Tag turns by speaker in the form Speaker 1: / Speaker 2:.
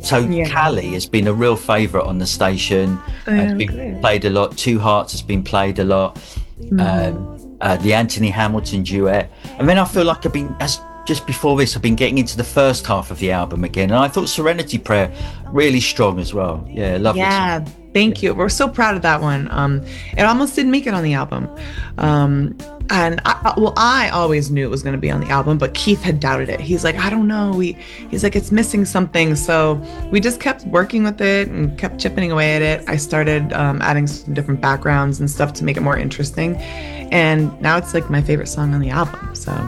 Speaker 1: So Callie has been a real favourite on the station. It's been played a lot. Two Hearts has been played a lot. The Anthony Hamilton duet. And then I feel like just before this, I've been getting into the first half of the album again. And I thought Serenity Prayer really strong as well. Yeah, lovely.
Speaker 2: Yeah, thank you. We're so proud of that one. It almost didn't make it on the album. And I always knew it was going to be on the album, but Keith had doubted it. He's like, I don't know. He's like, it's missing something. So we just kept working with it and kept chipping away at it. I started adding some different backgrounds and stuff to make it more interesting. And now it's like my favorite song on the album. So